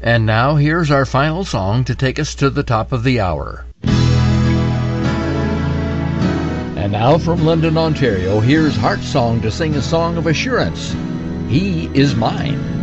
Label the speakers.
Speaker 1: And now here's our final song to take us to the top of the hour. And now from London, Ontario, here's Heart Song to sing a song of assurance. He is mine.